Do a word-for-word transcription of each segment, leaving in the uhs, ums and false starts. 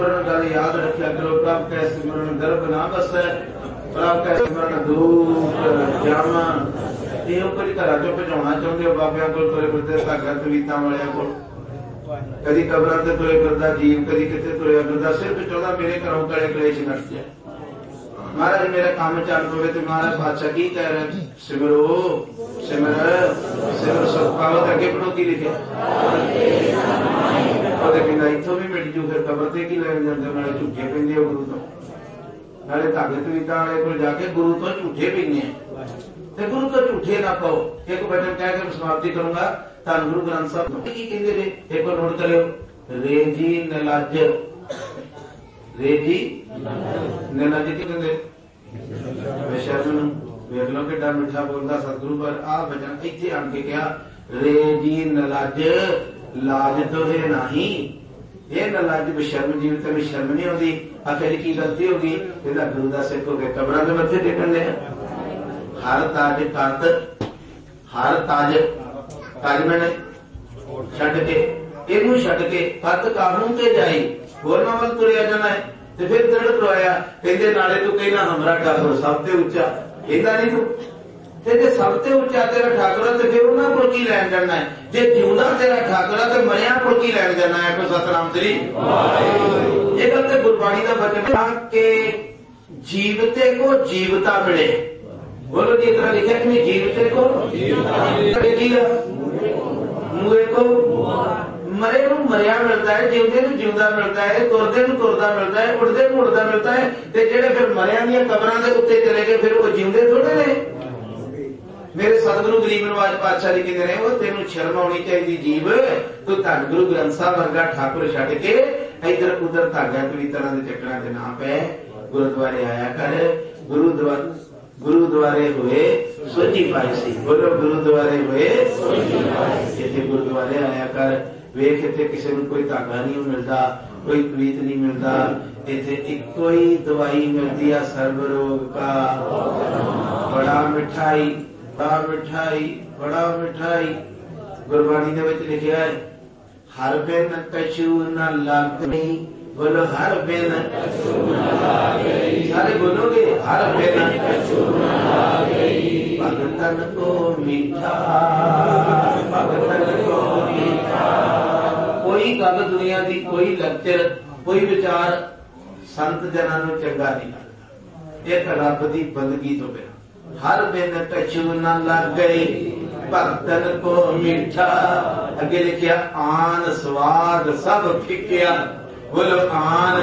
गल याद रखा करो, प्रभ कै सिमरन गर्भ ना बसै, प्रभ कै सिमरन दूत जामा। ਇਹ ਉਹ ਕਦੀ ਘਰਾਂ ਚੋਂ ਭਜਾਉਣਾ ਚਾਹੁੰਦੇ ਹੋ ਬਾਬਿਆਂ ਕੋਲ ਤੁਰੇ ਫਿਰਦੇ ਧਾਗਾ ਤਵੀਤਾਂ ਵਾਲਿਆਂ ਕੋਲ, ਕਦੀ ਕਬਰਾਂ ਤੇ ਤੁਰੇ ਫਿਰਦਾ ਜੀਵ, ਕਦੀ ਕਿਤੇ ਤੁਰਿਆ ਫਿਰਦਾ, ਸਿਰਫ ਚਾਹੁੰਦਾ ਮੇਰੇ ਘਰੋਂ ਕਲੇ ਕਲੇਸ਼ ਨੱਠ ਜਾਏ, ਮਹਾਰਾਜ ਮੇਰਾ ਕੰਮ ਚੱਲ ਪਵੇ। ਤੇ ਮਹਾਰਾਜ ਬਾਦਸ਼ਾਹ ਕੀ ਕਹਿ ਰਹੇ, ਸਿਮਰੋ ਸਿਮਰ ਸਿਮਰ ਸੁਖਾਵਤ। ਅੱਗੇ ਪੜੋ ਕੀ ਲਿਖਿਆ, ਉਹਦੇ ਕਹਿੰਦਾ ਇੱਥੋਂ ਵੀ ਮਿਟ ਜੂ, ਫਿਰ ਕਬਰ ਤੇ ਕੀ ਲੈਣ ਜਾਂਦੇ, ਨਾਲੇ ਝੂਠੇ ਪੈਂਦੇ ਹੋ ਗੁਰੂ ਤੋਂ, ਨਾਲੇ ਧਾਗੇ ਤਵੀਤਾਂ ਵਾਲੇ ਕੋਲ ਜਾ ਕੇ ਗੁਰੂ ਤੋਂ ਝੂਠੇ ਪੈਂਦੇ ਆ। ਤੇ ਗੁਰੂ ਤੋਂ ਝੂਠੇ ਨਾ ਕਹੋ। ਇੱਕ ਬਚਨ ਕਹਿ ਕੇ ਸਮਾਪਤੀ ਕਰੂੰਗਾ। ਧੰਨ ਗੁਰੂ ਗ੍ਰੰਥ ਸਾਹਿਬ ਕੀ ਕਹਿੰਦੇ ਨੇ, ਇੱਕ ਵਾਰ ਨੋਟ ਕਰਿਓ, ਰੇ ਜੀ ਨਿਲੱਜ, ਰੇ ਜੀ ਨਿਲੱਜ ਕੀ ਕਹਿੰਦੇ, ਬੇਸ਼ਰਮ ਨੂੰ। ਵੇਖ ਲਓ ਕਿੱਡਾ ਮਿੱਠਾ ਬੋਲਦਾ ਸਤਿਗੁਰੂ, ਪਰ ਆਹ ਬਚਨ ਇੱਥੇ ਆਣ ਕੇ ਕਿਹਾ, ਰੇ ਜੀ ਨਿਲੱਜ ਲਾਜ ਤੋਹੇ ਨਹੀਂ। ਇਹ ਨਿਲੱਜ ਬੇਸ਼ਰਮ ਜੀਵ ਤੇ ਸ਼ਰਮ ਨਹੀਂ ਆਉਂਦੀ। ਆਖਿਰ ਕੀ ਗਲਤੀ ਹੋ ਗਈ, ਇਹਦਾ ਗੁਰੂ ਦਾ ਸਿੱਖ ਹੋ ਕੇ ਕਬਰਾਂ ਦੇ ਮੱਥੇ ਟੇਕਣ ਲਿਆ। ਹਰ ਤਾਜ ਕਰਤ, ਹਰ ਤਾਜ ਤਾਜ ਮੈਨੇ ਛੱਡ ਕੇ, ਇਹਨੂੰ ਛੱਡ ਕੇ ਕਰਤ ਕਾਹਨੂੰ ਤੇ ਜਾਈ, ਹੋਰ ਨਾ ਵੱਲ ਤੁਰਿਆ ਜਾਣਾ ਹੈ। ਤੇ ਫਿਰ ਦਰੜ ਕਰਵਾਇਆ, ਕਹਿੰਦੇ ਨਾਲੇ ਤੂੰ ਕਹਿਣਾ ਹਮਰਾ ਠਾਕੁਰ ਸਭ ਤੇ ਉੱਚਾ, ਕਹਿੰਦਾ ਨਹੀਂ ਤੂੰ। ਤੇ ਜੇ ਸਭ ਤੇ ਉੱਚਾ ਤੇਰਾ ਠਾਕੁਰ ਹੈ ਤੇ ਫਿਰ ਉਹਨਾਂ ਕੋਲ ਕੀ ਲੈਣ ਜਾਣਾ ਹੈ। ਜੇ ਜਿਉਂਦਾ ਤੇਰਾ ਠਾਕੁਰ ਹੈ ਤੇ ਮਰਿਆ ਕੋਲ ਕੀ ਲੈਣ ਜਾਣਾ ਹੈ। ਕੋਈ ਸਤਿਨਾਮ ਸ੍ਰੀ ਵਾਹਿਗੁਰੂ। ਇਹ ਗੱਲ ਤੇ ਗੁਰਬਾਣੀ ਦਾ ਬਚਨ ਹੈ ਕਿ ਜੀਵਤੇ ਕੋ ਜੀਵਤਾ ਮਿਲੇ। बोलो जी, इतना लिखा कि नहीं, जीवते को मूए को मरे को मरिया मिलता है, जिंदे ਨੂੰ ਜਿਉਂਦਾ ਮਿਲਦਾ ਹੈ, ਤੁਰਦੇ ਨੂੰ ਤੁਰਦਾ ਮਿਲਦਾ ਹੈ, ਉੜਦੇ ਨੂੰ ਉੜਦਾ ਮਿਲਦਾ ਹੈ। ਤੇ ਜਿਹੜੇ ਫਿਰ ਮਰਿਆਂ ਦੀਆਂ ਕਬਰਾਂ ਦੇ ਉੱਤੇ ਚਲੇ ਗਏ ਫਿਰ ਉਹ ਜਿਉਂਦੇ ਥੋੜੇ ਨੇ। ਮੇਰੇ ਸਤਿਗੁਰੂ ਗਰੀਬ ਨਵਾਜ ਪਾਤਸ਼ਾਹ ਜੀ ਕਹਿੰਦੇ ਨੇ, ਉਹ ਤੈਨੂੰ ਸ਼ਰਮ ਆਉਣੀ ਚਾਹੀਦੀ ਜੀਵ, ਤੂੰ ਧੰਨ ਗੁਰੂ ਗ੍ਰੰਥ ਸਾਹਿਬ ਵਰਗਾ ਠਾਕੁਰ ਛੱਡ ਕੇ ਇੱਧਰ ਉੱਧਰ ਧਾਗਾ ਤਵੀਤਾਂ ਦੇ ਚੱਕਰਾਂ ਤੇ ਨਾ ਪੈ, ਗੁਰਦੁਆਰੇ ਆਇਆ ਕਰ। ਗੁਰੂਦੁਆਰੇ ਗੁਰੂਦੁਆਰੇ ਹੋਏ ਸੋਝੀ ਪਾਈ ਸੀ। ਬੋਲੋ ਗੁਰੂਦੁਆਰੇ ਹੋਏ ਇੱਥੇ ਗੁਰਦੁਆਰੇ ਆਇਆ ਕਰ। ਵੇਖ ਇੱਥੇ ਕਿਸੇ ਨੂੰ ਕੋਈ ਧਾਗਾ ਨਹੀਂ ਮਿਲਦਾ, ਕੋਈ ਪ੍ਰੀਤ ਨਹੀਂ ਮਿਲਦਾ। ਇੱਥੇ ਇੱਕੋ ਹੀ ਦਵਾਈ ਮਿਲਦੀ ਆ ਸਰਬ ਰੋਗ ਕਾ, ਬੜਾ ਮਿਠਾਈ ਬੜਾ ਮਿਠਾਈ ਬੜਾ ਮਿਠਾਈ। ਗੁਰਬਾਣੀ ਦੇ ਵਿੱਚ ਲਿਖਿਆ ਹੈ, ਹਰ ਬਿਨ ਕਛੂ ਨ ਲਾਗਈ। बोलो हर बिन, सारे बोलोगे हर बिन भगतन को मीठा, भगतन को मीठा। कोई गल दुनिया की, कोई लेक्चर, कोई विचार संत जना नूं चंगा नहीं लगता। एक रब की बंदगी तो बिना। हर बिन कछू न लग गई भगतन को मीठा। अगे लिखिया, आन स्वाद सब फिक्या। बोलो आन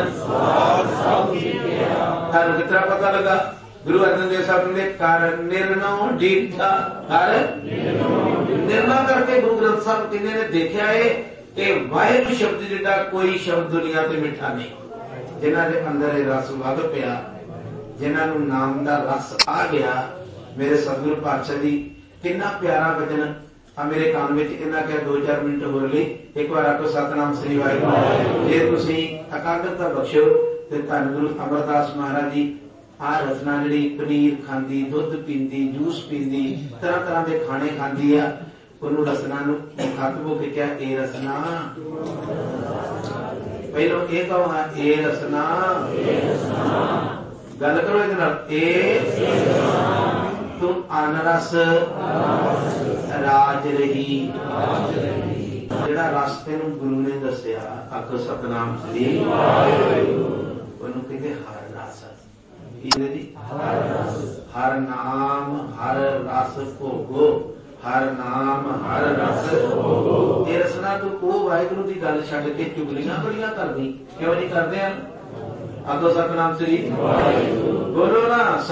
थानू कितना पता लगा। गुरु अर्जन देव साहब ने कर निर्णय डीठा, कर निर्णय करके गुरु ग्रंथ साहब कहने ने देखा है कि वाहिगुरू शब्द जिहड़ा कोई शब्द दुनिया ते मिठा नहीं। जिन्हां दे अंदर रस वग पिया, जिन्हां नूं नाम दा रस आ गया। मेरे सतगुरु पातशाह जी कितना प्यारा वचन आ मेरे कान में इन्ना क्या दो चार मिनट हो गए। एक बार आपको सतनाम श्री वाहिगुरू। जे तुसीं एकाग्रता बख्शो ते धन गुरु अमरदास महाराज जी आ रसना जी पनीर खांदी, दुध पींदी, जूस पींदी, तरह तरह के खाने खांदी आ। उन्होंने रसना खत्म हो के क्या, ए रसना पहलो ए कहो, हाँ ए रसना। गल करो इहदे नाल, ए तुम अनरस राज रही। ਜਿਹੜਾ ਰਸ ਤੈਨੂੰ ਗੁਰੂ ਨੇ ਦੱਸਿਆ, ਆਖੋ ਸਤਨਾਮ ਸ੍ਰੀ ਵਾਹਿਗੁਰੂ। ਉਹਨੂੰ ਕਹਿੰਦੇ ਹਰ ਰਸ। ਇਹਦੇ ਦੀ ਹਰ ਨਾਮ ਹਰ ਰਸ ਭੋਗੋ, ਹਰ ਨਾਮ ਹਰ ਰਸ ਭੋਗੋ। ਇਹ ਰਸਨਾ ਤੂੰ ਉਹ ਵਾਹਿਗੁਰੂ ਦੀ ਗੱਲ ਛੱਡ ਕੇ ਚੁਗਲੀਆਂ ਬੜੀਆਂ ਕਰਦੀ ਕਿਉਂ ਨਹੀਂ ਕਰਦੇ ਆ। ਆਖੋ ਸਤਨਾਮ ਸ੍ਰੀ ਵਾਹਿਗੁਰੂ। ਬੋਲੋ ਨਾ।